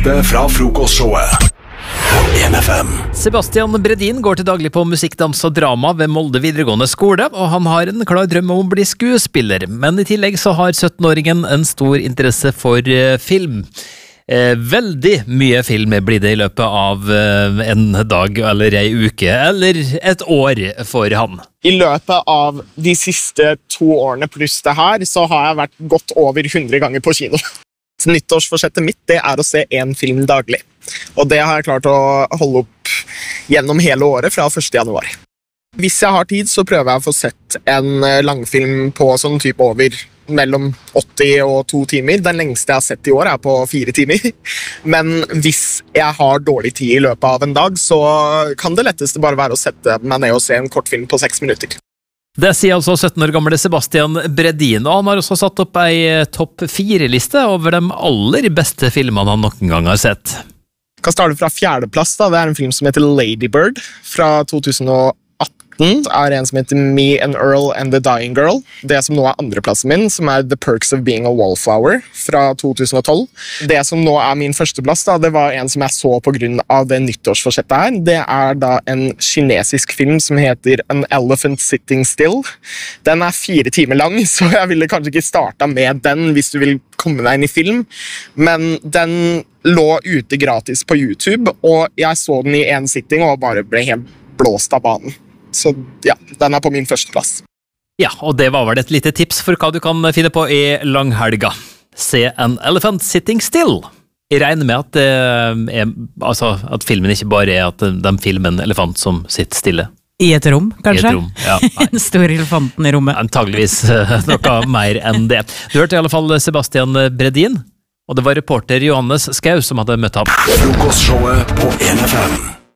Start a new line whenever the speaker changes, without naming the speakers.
beste fra frokostshowet på 1FM.
Sebastian Bredin går til daglig på musikk, dans og drama ved Molde videregående skole, og han har en klar drøm om å bli skuespiller. Men i tillegg så har 17-åringen en stor interesse for film. Veldig mye film blir det i løpet av en dag eller ei uke eller et år for han.
I løpet av de siste 2 årene pluss det her, så har jeg vært godt over 100 ganger på kino. Så nyttårsforsettet mitt det er å se 1 film daglig. Og det har jeg klart å holde opp gjennom hele året fra 1. januar. Hvis jeg har tid, så prøver jeg å få sett en langfilm på sånn type over mellom 80 og 2 timer. Den lengste jeg har sett i år er på 4 timer. Men hvis jeg har dårlig tid i løpet av en dag, så kan det letteste bare være å sette meg ned og se en kortfilm på 6 minutter.
Det sier altså 17 år gamle Sebastian Bredin, og han har også satt opp ei topp 4-liste over de aller beste filmene han noen gang har sett.
Jeg kan starte fra 4. plass. Da. Det er en film som heter Lady Bird fra 2018. Det er en som heter Me and Earl and the Dying Girl. Det som nå er 2. plassen min, som er The Perks of Being a Wallflower fra 2012. Det som nå er min 1. plass, da, det var en som jeg så på grunn av det nyttårsforsettet her. Det er da en kinesisk film som heter An Elephant Sitting Still. Den er 4 timer lang, så jeg ville kanskje ikke starta med den hvis du vil komme deg inn i film, men den lå ute gratis på YouTube, og jeg så den i en sitting og bare ble helt blåst av banen. Så ja, den er på min 1. plass.
Ja, og det var vel et lite tips for hva du kan finne på i langhelga. Se An Elephant Sitting Still. Jeg regner med at filmen ikke bare er at de filmer en elefant som sitter stille.
I et rom, kanskje?
I et rom, ja.
Den store elefanten i rommet.
Antageligvis noe mer enn det. Du hørte i alle fall Sebastian Bredin, og det var reporter Johannes Skau som hadde møtt ham.
Frokostshowet på 1FM.